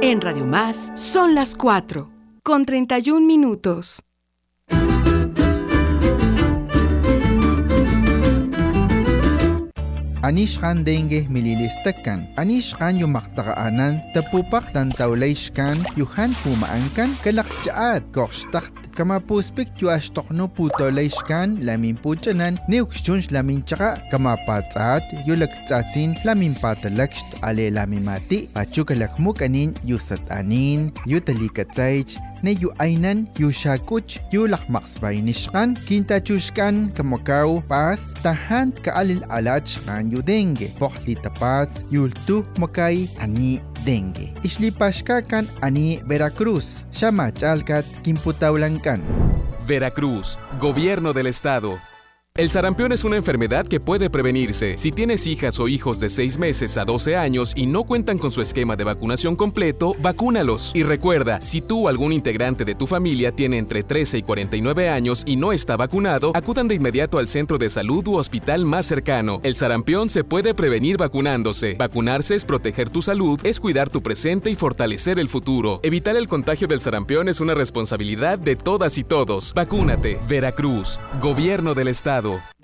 En Radio Más son las 4:31. Anishkan dengue mililistakan. Anishkan yung maktakaanan, tapupak tan tawlayshkan, yuhan pumaangkan, kalakjaat, kokstakt, kamapuspik yu ashtokno putolayshkan, lamin puchanan, neukshunsh lamin tsaka, kamapatsat, yu lagtsatsin, lamin patalakst, ale lamin mati, pachu kalakmukanin, yu satanin, yu talikatsaych, na yu aynan, yu shakuch, yu lakmaksbay nishkan, kintachushkan, kamakaw, pas, tahan kaalil alachkan yu dengue, pokli tapas, yultu makay, ani dengue. Islipashkakan ani Veracruz, shamachalkat, kimputawlankan. Veracruz, Gobierno del Estado. El sarampión es una enfermedad que puede prevenirse. Si tienes hijas o hijos de 6 meses a 12 años y no cuentan con su esquema de vacunación completo, vacúnalos. Y recuerda, si tú o algún integrante de tu familia tiene entre 13 y 49 años y no está vacunado, acudan de inmediato al centro de salud u hospital más cercano. El sarampión se puede prevenir vacunándose. Vacunarse es proteger tu salud, es cuidar tu presente y fortalecer el futuro. Evitar el contagio del sarampión es una responsabilidad de todas y todos. Vacúnate. Veracruz, Gobierno del Estado.